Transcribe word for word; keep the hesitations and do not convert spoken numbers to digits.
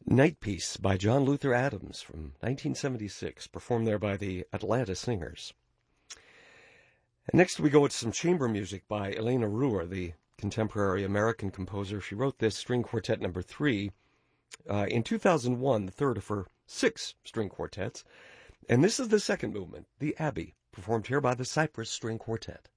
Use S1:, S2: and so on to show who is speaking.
S1: Night Piece by John Luther Adams from nineteen seventy-six, performed there by the Atlanta Singers. And next we go with some chamber music by Elena Ruhr, the contemporary American composer. She wrote this string quartet number three uh, in two thousand one, the third of her six string quartets. And this is the second movement, the Abbey, performed here by the Cypress String Quartet.